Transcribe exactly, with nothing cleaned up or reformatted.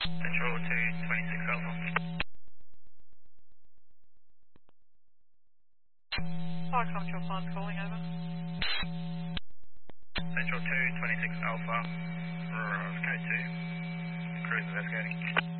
Central two twenty-six Alpha. Fire Control five calling over. Central two twenty-six Alpha. Code two. Cruise investigating.